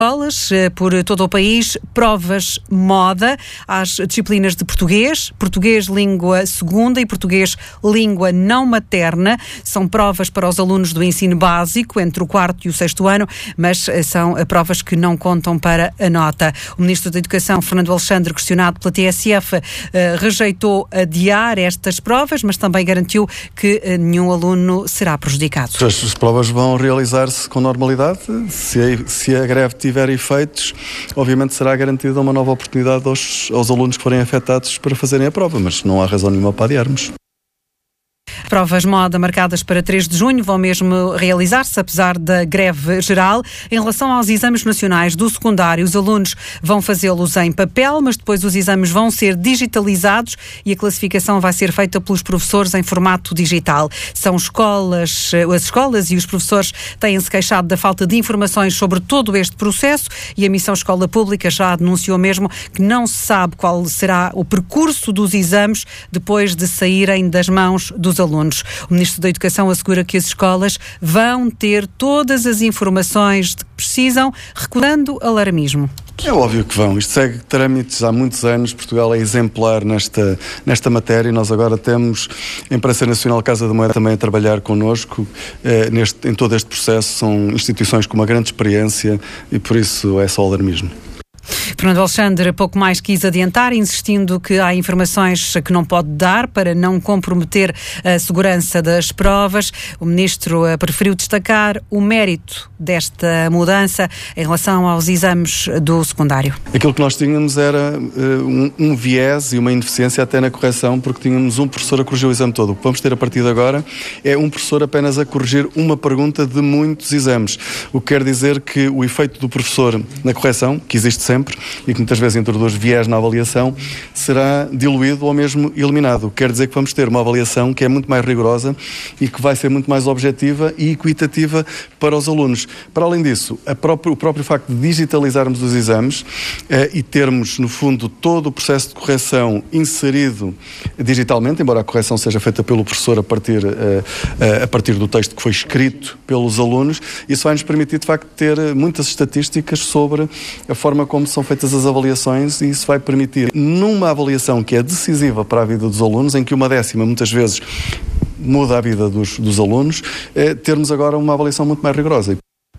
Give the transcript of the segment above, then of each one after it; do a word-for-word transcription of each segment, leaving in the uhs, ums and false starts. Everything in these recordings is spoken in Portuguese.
escolas por todo o país, provas moda às disciplinas de português, português língua segunda e português língua não materna. São provas para os alunos do ensino básico, entre o quarto e o sexto ano, mas são provas que não contam para a nota. O Ministro da Educação, Fernando Alexandre, questionado pela T S F, rejeitou adiar estas provas, mas também garantiu que nenhum aluno será prejudicado. As provas vão realizar-se com normalidade. Se a, se a greve tiver efeitos, obviamente será garantida uma nova oportunidade aos, aos alunos que forem afetados para fazerem a prova, mas não há razão nenhuma para adiarmos. Provas moda marcadas para três de junho vão mesmo realizar-se, apesar da greve geral. Em relação aos exames nacionais do secundário, os alunos vão fazê-los em papel, mas depois os exames vão ser digitalizados e a classificação vai ser feita pelos professores em formato digital. São escolas, as escolas e os professores têm-se queixado da falta de informações sobre todo este processo e a Missão Escola Pública já denunciou mesmo que não se sabe qual será o percurso dos exames depois de saírem das mãos dos alunos. O Ministro da Educação assegura que as escolas vão ter todas as informações de que precisam, recordando alarmismo. É óbvio que vão. Isto segue trâmites há muitos anos. Portugal é exemplar nesta, nesta matéria e nós agora temos a Imprensa Nacional Casa da Moeda também a trabalhar connosco eh, neste, em todo este processo. São instituições com uma grande experiência e por isso é só alarmismo. Fernando Alexandre pouco mais quis adiantar, insistindo que há informações que não pode dar para não comprometer a segurança das provas. O Ministro preferiu destacar o mérito desta mudança em relação aos exames do secundário. Aquilo que nós tínhamos era uh, um, um viés e uma ineficiência até na correção, porque tínhamos um professor a corrigir o exame todo. O que vamos ter a partir de agora é um professor apenas a corrigir uma pergunta de muitos exames. O que quer dizer que o efeito do professor na correção, que existe sempre, e que muitas vezes introduz viés na avaliação, será diluído ou mesmo eliminado. Quer dizer que vamos ter uma avaliação que é muito mais rigorosa e que vai ser muito mais objetiva e equitativa para os alunos. Para além disso, a próprio, o próprio facto de digitalizarmos os exames eh, e termos, no fundo, todo o processo de correção inserido digitalmente, embora a correção seja feita pelo professor a partir, eh, a partir do texto que foi escrito pelos alunos, isso vai nos permitir, de facto, ter muitas estatísticas sobre a forma como são feitas as avaliações e isso vai permitir, numa avaliação que é decisiva para a vida dos alunos, em que uma décima muitas vezes muda a vida dos, dos alunos, é termos agora uma avaliação muito mais rigorosa.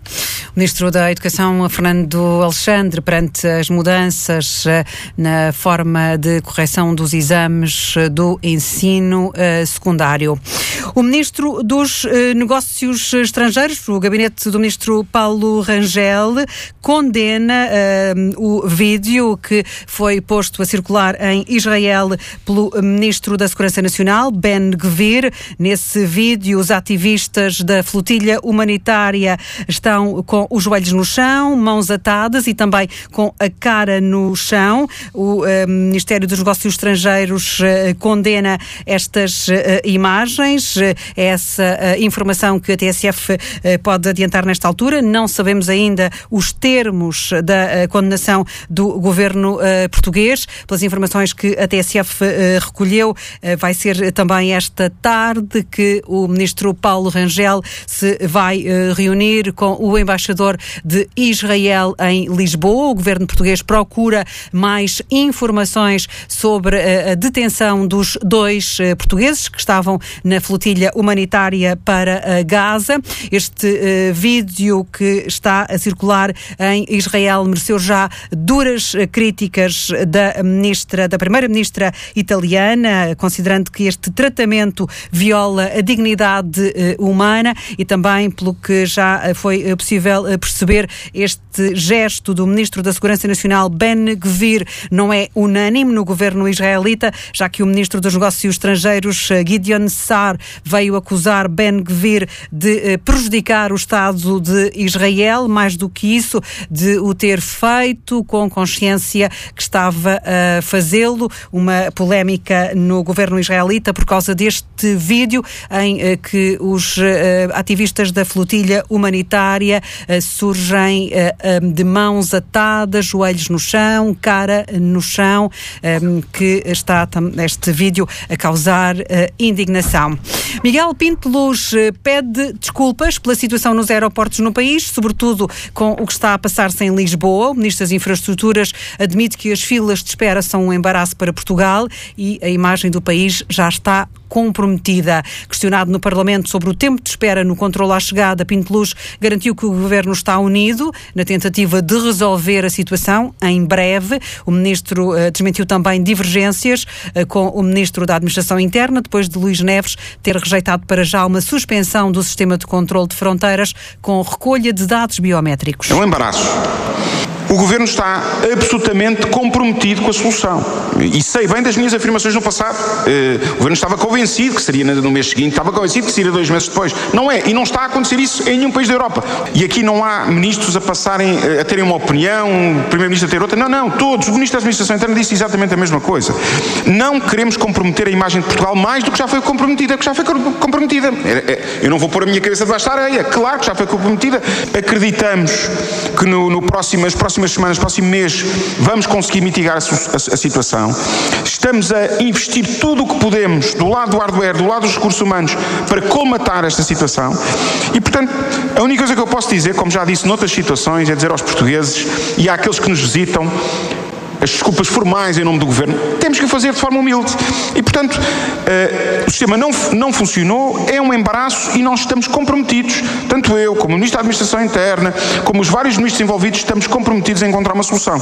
O Ministro da Educação, Fernando Alexandre, perante as mudanças na forma de correção dos exames do ensino secundário. O Ministro dos Negócios Estrangeiros, o gabinete do Ministro Paulo Rangel, condena uh, o vídeo que foi posto a circular em Israel pelo Ministro da Segurança Nacional, Ben Gvir. Nesse vídeo, os ativistas da flotilha humanitária estão com os joelhos no chão, mãos atadas e também com a cara no chão. O uh, Ministério dos Negócios Estrangeiros uh, condena estas uh, imagens. Uh, essa uh, informação que a T S F uh, pode adiantar nesta altura. Não sabemos ainda os termos da uh, condenação do governo uh, português. Pelas informações que a T S F uh, recolheu, uh, vai ser também esta tarde que o Ministro Paulo Rangel se vai uh, reunir com o embaixador de Israel em Lisboa. O governo português procura mais informações sobre a, a detenção dos dois uh, portugueses que estavam na flotilha humanitária para uh, Gaza. Este uh, vídeo que está a circular em Israel mereceu já duras uh, críticas da ministra, da primeira-ministra italiana, considerando que este tratamento viola a dignidade uh, humana e também pelo que já uh, foi uh, possível perceber, este gesto do Ministro da Segurança Nacional, Ben Gvir, não é unânime no governo israelita, já que o Ministro dos Negócios Estrangeiros, Gideon Saar, veio acusar Ben Gvir de prejudicar o Estado de Israel, mais do que isso, de o ter feito com consciência que estava a fazê-lo. Uma polémica no governo israelita por causa deste vídeo em que os ativistas da flotilha humanitária surgem de mãos atadas, joelhos no chão, cara no chão, que está este vídeo a causar indignação. Miguel Pinto Luz pede desculpas pela situação nos aeroportos no país, sobretudo com o que está a passar-se em Lisboa. O Ministro das Infraestruturas admite que as filas de espera são um embaraço para Portugal e a imagem do país já está comprometida. Questionado no Parlamento sobre o tempo de espera no controle à chegada, Pinto Luz garantiu que o Governo está unido na tentativa de resolver a situação em breve. O Ministro uh, desmentiu também divergências uh, com o Ministro da Administração Interna, depois de Luís Neves ter rejeitado para já uma suspensão do sistema de controle de fronteiras com recolha de dados biométricos. É um embaraço. O Governo está absolutamente comprometido com a solução. E sei bem das minhas afirmações no passado. Uh, o Governo estava convencido que seria no mês seguinte, estava convencido que seria dois meses depois. Não é, e não está a acontecer isso em nenhum país da Europa. E aqui não há ministros a passarem, a terem uma opinião, o Primeiro-Ministro a ter outra. Não, não, todos. O Ministro da Administração Interna disse exatamente a mesma coisa. Não queremos comprometer a imagem de Portugal mais do que já foi comprometida, que já foi comprometida. Eu não vou pôr a minha cabeça debaixo da areia. Claro que já foi comprometida. Acreditamos que no, no próximo, as próximas semanas, próximo mês, vamos conseguir mitigar a, a, a situação. Estamos a investir tudo o que podemos do lado do hardware, do lado dos recursos humanos, para colmatar esta situação. E, portanto, a única coisa que eu posso dizer, como já disse noutras situações, é dizer aos portugueses e àqueles que nos visitam, as desculpas formais em nome do Governo, temos que o fazer de forma humilde. E, portanto, uh, o sistema não, não funcionou, é um embaraço e nós estamos comprometidos, tanto eu, como o Ministro da Administração Interna, como os vários ministros envolvidos, estamos comprometidos a encontrar uma solução.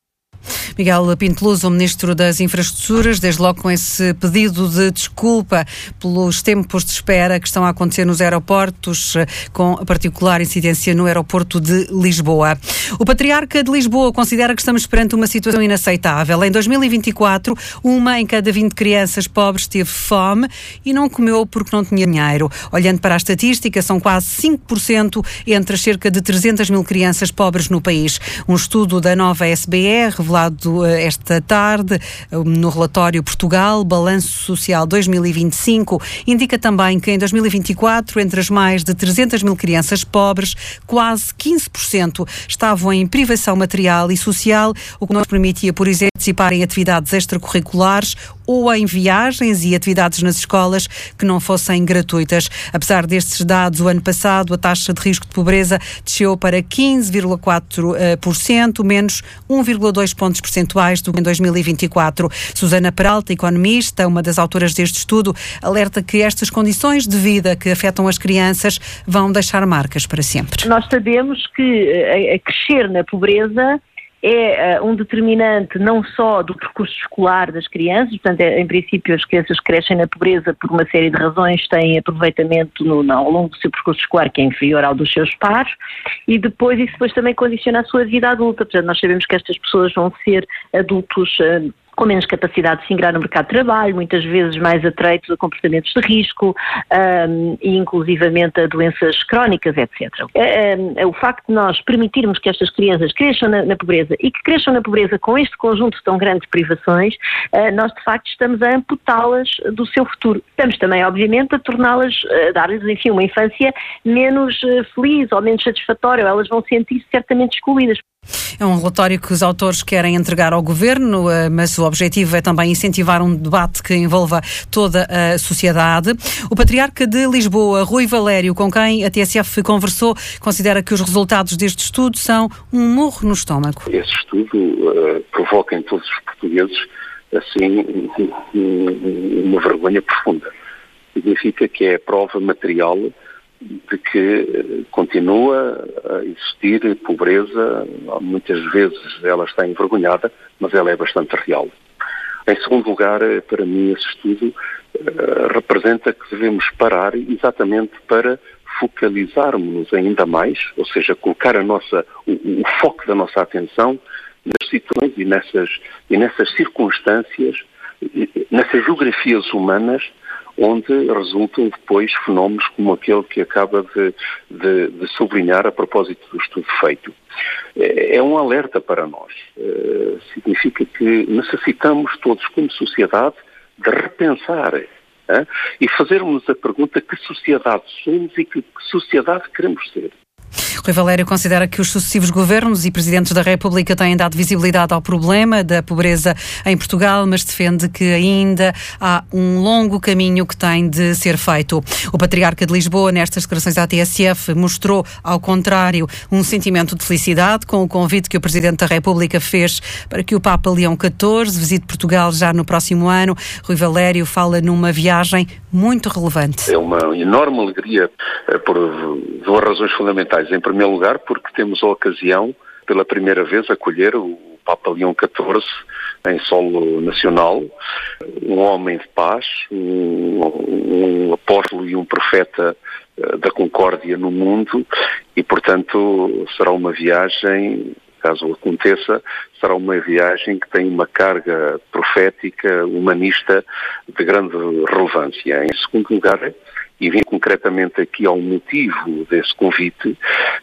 Miguel Pinto Luz, o Ministro das Infraestruturas, desde logo com esse pedido de desculpa pelos tempos de espera que estão a acontecer nos aeroportos, com a particular incidência no aeroporto de Lisboa. O Patriarca de Lisboa considera que estamos perante uma situação inaceitável. Em dois mil e vinte e quatro, uma em cada vinte crianças pobres teve fome e não comeu porque não tinha dinheiro. Olhando para a estatística, são quase cinco por cento entre as cerca de trezentas mil crianças pobres no país. Um estudo da nova S B E, revelado esta tarde no relatório Portugal, Balanço Social dois mil e vinte e cinco, indica também que em dois mil e vinte e quatro, entre as mais de trezentas mil crianças pobres, quase quinze por cento estavam em privação material e social, o que não permitia, por exemplo, participar em atividades extracurriculares ou em viagens e atividades nas escolas que não fossem gratuitas. Apesar destes dados, o ano passado a taxa de risco de pobreza desceu para quinze vírgula quatro por cento, menos um vírgula dois pontos percentuais do que em dois mil e vinte e quatro. Susana Peralta, economista, uma das autoras deste estudo, alerta que estas condições de vida que afetam as crianças vão deixar marcas para sempre. Nós sabemos que a crescer na pobreza é uh, um determinante não só do percurso escolar das crianças, portanto, é, em princípio as crianças que crescem na pobreza por uma série de razões têm aproveitamento no, no, ao longo do seu percurso escolar que é inferior ao dos seus pares, e depois isso depois também condiciona a sua vida adulta. Portanto, nós sabemos que estas pessoas vão ser adultos uh, com menos capacidade de se ingrar no mercado de trabalho, muitas vezes mais atreitos a comportamentos de risco um, e inclusivamente a doenças crónicas, etcétera. Um, o facto de nós permitirmos que estas crianças cresçam na, na pobreza e que cresçam na pobreza com este conjunto de tão grandes privações, uh, nós de facto estamos a amputá-las do seu futuro. Estamos também, obviamente, a torná-las, a dar-lhes, enfim, uma infância menos uh, feliz ou menos satisfatória, elas vão sentir-se certamente excluídas. É um relatório que os autores querem entregar ao Governo, mas o objetivo é também incentivar um debate que envolva toda a sociedade. O Patriarca de Lisboa, Rui Valério, com quem a T S F conversou, considera que os resultados deste estudo são um murro no estômago. Esse estudo uh, provoca em todos os portugueses, assim, uma vergonha profunda. Significa que é a prova material de que continua a existir pobreza, muitas vezes ela está envergonhada, mas ela é bastante real. Em segundo lugar, para mim esse estudo uh, representa que devemos parar exatamente para focalizarmos-nos ainda mais, ou seja, colocar a nossa, o, o foco da nossa atenção nas situações e nessas, e nessas circunstâncias, nessas geografias humanas, onde resultam depois fenómenos como aquele que acaba de, de, de sublinhar a propósito do estudo feito. É, é um alerta para nós. É, significa que necessitamos todos, como sociedade, de repensar é, e fazermos a pergunta que sociedade somos e que, que sociedade queremos ser. Rui Valério considera que os sucessivos governos e presidentes da República têm dado visibilidade ao problema da pobreza em Portugal, mas defende que ainda há um longo caminho que tem de ser feito. O Patriarca de Lisboa, nestas declarações à T S F, mostrou, ao contrário, um sentimento de felicidade com o convite que o Presidente da República fez para que o Papa Leão catorze visite Portugal já no próximo ano. Rui Valério fala numa viagem muito relevante. É uma enorme alegria por duas razões fundamentais. Em primeiro lugar, porque temos a ocasião, pela primeira vez, acolher o Papa Leão catorze em solo nacional, um homem de paz, um, um apóstolo e um profeta da concórdia no mundo e, portanto, será uma viagem, caso aconteça, será uma viagem que tem uma carga profética, humanista, de grande relevância. Em segundo lugar, e vim concretamente aqui ao motivo desse convite,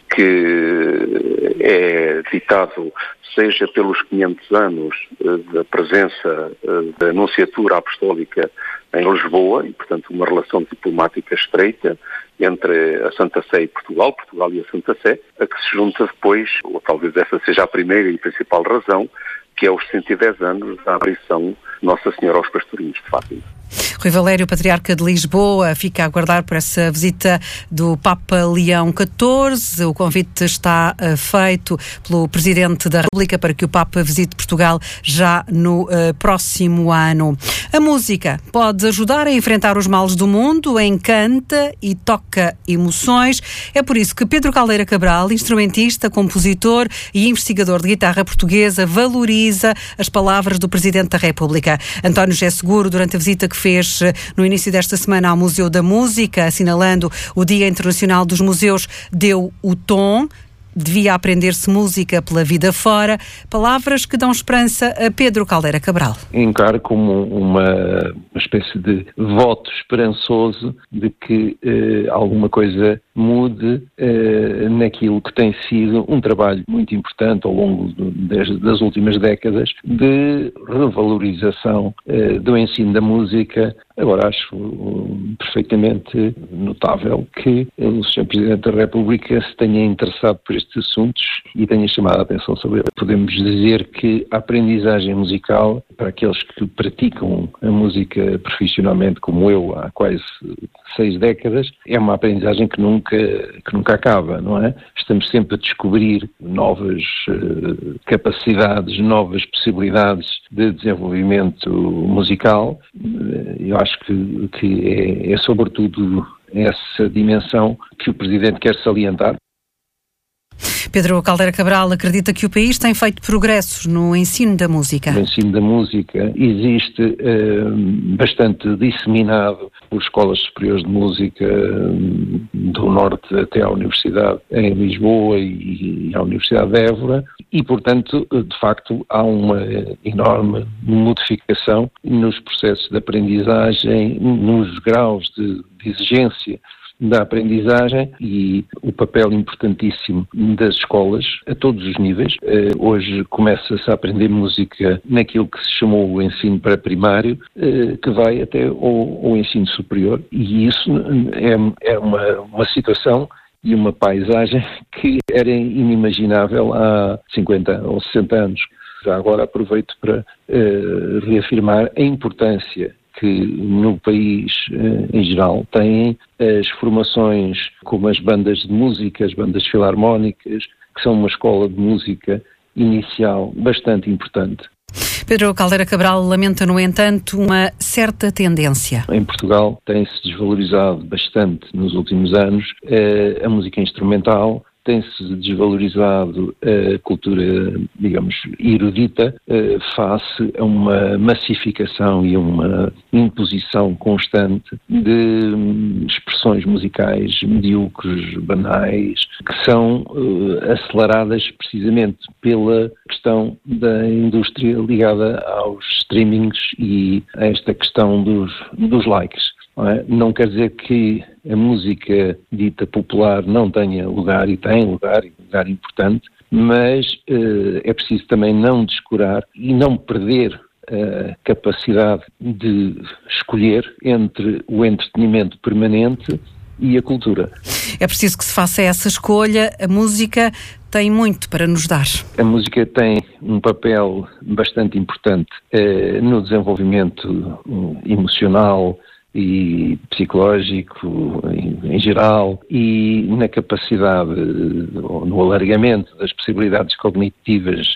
que é ditado seja pelos quinhentos anos da presença da Anunciatura Apostólica em Lisboa, e portanto uma relação diplomática estreita entre a Santa Sé e Portugal, Portugal e a Santa Sé, a que se junta depois, ou talvez essa seja a primeira e principal razão, que é os cento e dez anos da aparição de Nossa Senhora aos Pastorinhos de Fátima. Rui Valério, Patriarca de Lisboa, fica a aguardar por essa visita do Papa Leão catorze. O convite está uh, feito pelo Presidente da República para que o Papa visite Portugal já no uh, próximo ano. A música pode ajudar a enfrentar os males do mundo, encanta e toca emoções. É por isso que Pedro Caldeira Cabral, instrumentista, compositor e investigador de guitarra portuguesa, valoriza as palavras do Presidente da República. António José Seguro, durante a visita que fez no início desta semana ao Museu da Música, assinalando o Dia Internacional dos Museus, deu o tom. Devia aprender-se música pela vida fora. Palavras que dão esperança a Pedro Caldeira Cabral. Encaro como uma, uma espécie de voto esperançoso de que eh, alguma coisa mude eh, naquilo que tem sido um trabalho muito importante ao longo do, das, das últimas décadas de revalorização eh, do ensino da música. Agora, acho um, perfeitamente notável que o senhor Presidente da República se tenha interessado por estes assuntos e tenha chamado a atenção sobre ele. Podemos dizer que a aprendizagem musical, para aqueles que praticam a música profissionalmente, como eu, há quase seis décadas, é uma aprendizagem que nunca, que nunca acaba, não é? Estamos sempre a descobrir novas uh, capacidades, novas possibilidades de desenvolvimento musical. Eu acho que, que é, é sobretudo essa dimensão que o Presidente quer salientar. Pedro Caldeira Cabral acredita que o país tem feito progressos no ensino da música. O ensino da música existe uh, bastante disseminado por escolas superiores de música uh, do norte até à Universidade em Lisboa e, e à Universidade de Évora e, portanto, de facto, há uma enorme modificação nos processos de aprendizagem, nos graus de, de exigência da aprendizagem e o papel importantíssimo das escolas a todos os níveis. Uh, hoje começa-se a aprender música naquilo que se chamou o ensino pré-primário, uh, que vai até ao, ao ensino superior, e isso é, é uma, uma situação e uma paisagem que era inimaginável há cinquenta ou sessenta anos. Já agora aproveito para uh, reafirmar a importância que no país, em geral, têm as formações como as bandas de música, as bandas filarmónicas, que são uma escola de música inicial bastante importante. Pedro Caldeira Cabral lamenta, no entanto, uma certa tendência. Em Portugal tem-se desvalorizado bastante nos últimos anos a música instrumental, tem-se desvalorizado a cultura, digamos, erudita, face a uma massificação e a uma imposição constante de expressões musicais medíocres, banais, que são aceleradas precisamente pela questão da indústria ligada aos streamings e a esta questão dos, dos likes. Não é? Não quer dizer que a música dita popular não tenha lugar, e tem lugar, e lugar importante, mas uh, é preciso também não descurar e não perder a capacidade de escolher entre o entretenimento permanente e a cultura. É preciso que se faça essa escolha. A música tem muito para nos dar. A música tem um papel bastante importante eh, no desenvolvimento emocional e psicológico em, em geral, e na capacidade, no alargamento das possibilidades cognitivas